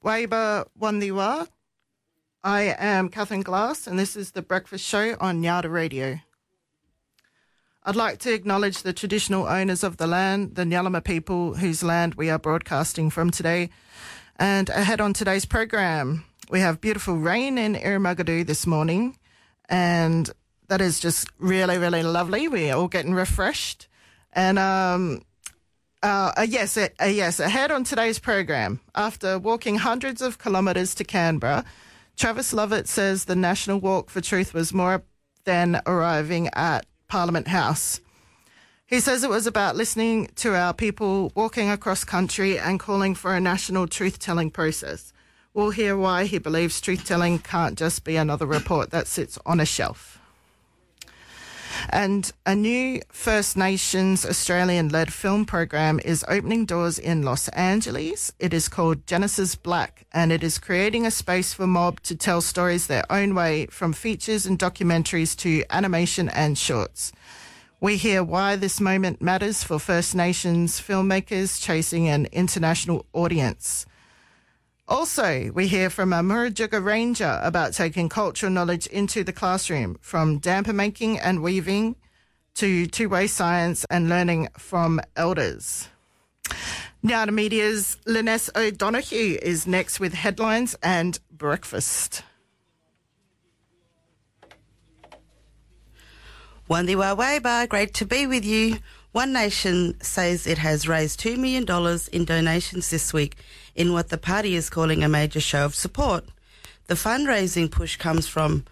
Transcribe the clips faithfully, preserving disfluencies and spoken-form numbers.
Waiba Wandiwa. I am Catherine Glass, and this is the Breakfast Show on Nyada Radio. I'd like to acknowledge the traditional owners of the land, the Nyalama people whose land we are broadcasting from today. And ahead on today's program, we have beautiful rain in Irumagadu this morning, and that is just really, really lovely. We're all getting refreshed. And um, uh, uh, yes, uh, uh, yes, ahead on today's program, after walking hundreds of kilometres to Canberra, Travis Lovett says the National Walk for Truth was more than arriving at Parliament House. He says it was about listening to our people walking across country and calling for a national truth-telling process. We'll hear why he believes truth-telling can't just be another report that sits on a shelf. And a new First Nations Australian-led film program is opening doors in Los Angeles. It is called Genesis Black, and it is creating a space for mob to tell stories their own way, from features and documentaries to animation and shorts. We hear why this moment matters for First Nations filmmakers chasing an international audience. Also, we hear from a Murujuga Ranger about taking cultural knowledge into the classroom, from damper making and weaving to two-way science and learning from elders. Nyada Media's Liness O'Donoghue is next with headlines and breakfast. Wandiwa Waiba, great to be with you. One Nation says it has raised two million dollars in donations this week in what the party is calling a major show of support. The fundraising push comes from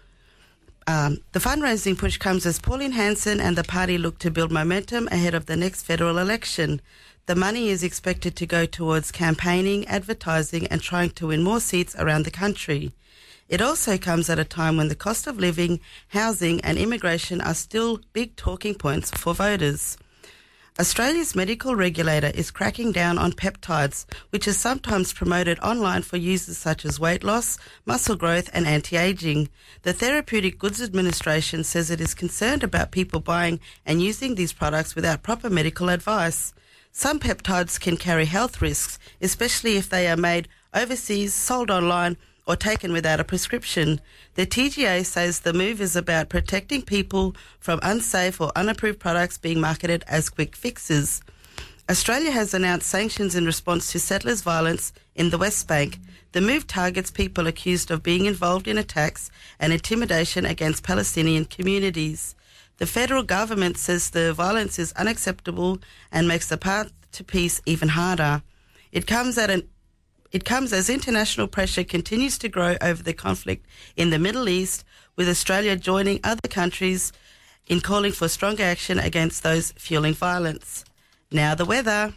um, the fundraising push comes as Pauline Hanson and the party look to build momentum ahead of the next federal election. The money is expected to go towards campaigning, advertising and trying to win more seats around the country. It also comes at a time when the cost of living, housing and immigration are still big talking points for voters. Australia's medical regulator is cracking down on peptides, which is sometimes promoted online for uses such as weight loss, muscle growth and anti-aging. The Therapeutic Goods Administration says it is concerned about people buying and using these products without proper medical advice. Some peptides can carry health risks, especially if they are made overseas, sold online or taken without a prescription. The T G A says the move is about protecting people from unsafe or unapproved products being marketed as quick fixes. Australia has announced sanctions in response to settlers' violence in the West Bank. The move targets people accused of being involved in attacks and intimidation against Palestinian communities. The federal government says the violence is unacceptable and makes the path to peace even harder. It comes at an It comes as international pressure continues to grow over the conflict in the Middle East, with Australia joining other countries in calling for stronger action against those fueling violence. Now the weather.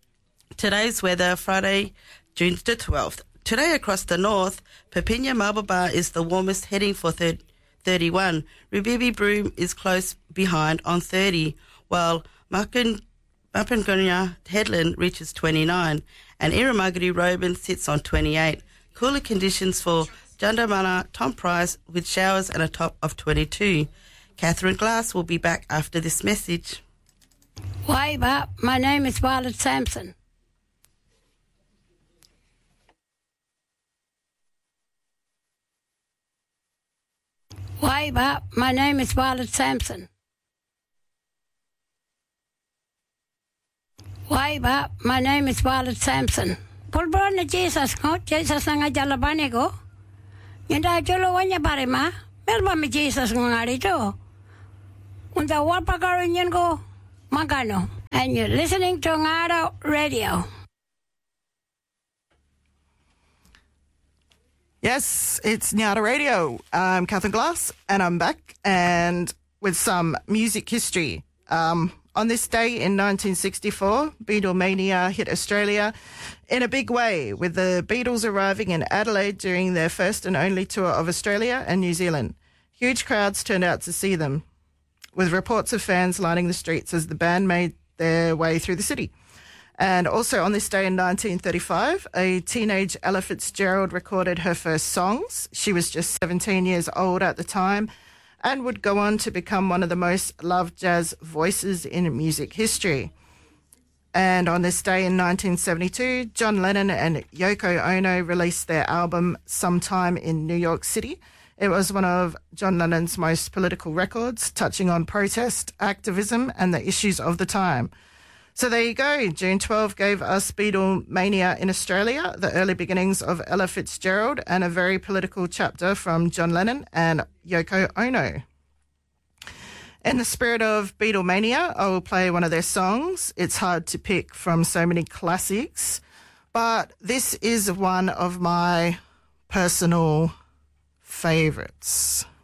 Today's weather, Friday, June the twelfth. Today across the north, Papinya Marble Bar is the warmest, heading for thirty-one. Rubibi Broome is close behind on thirty, while Makun Mapangunya Headland reaches twenty-nine, and Irumagadu Roban sits on twenty-eight. Cooler conditions for Jundamana Tom Price with showers and a top of twenty-two. Catherine Glass will be back after this message. Waiba, my name is Violet Sampson. Waiba, my name is Violet Sampson. Waiba, my name is Violet Sampson. Pulbrona Jesus ko, Jesus nga jalabane ko. Yanda jolo wanya barima, melba mi Jesus ngari to. Unda wapakarin ko, magano. And you're listening to Nyada Radio. Yes, it's Nyada Radio. I'm Catherine Glass, and I'm back, and with some music history. Um... On this day in nineteen sixty-four, Beatlemania hit Australia in a big way, with the Beatles arriving in Adelaide during their first and only tour of Australia and New Zealand. Huge crowds turned out to see them, with reports of fans lining the streets as the band made their way through the city. And also on this day in nineteen thirty-five, a teenage Ella Fitzgerald recorded her first songs. She was just seventeen years old at the time, and would go on to become one of the most loved jazz voices in music history. And on this day in nineteen seventy-two, John Lennon and Yoko Ono released their album Sometime in New York City. It was one of John Lennon's most political records, touching on protest, activism, and the issues of the time. So there you go. June twelfth gave us Beatlemania in Australia, the early beginnings of Ella Fitzgerald, and a very political chapter from John Lennon and Yoko Ono. In the spirit of Beatlemania, I will play one of their songs. It's hard to pick from so many classics, but this is one of my personal favourites.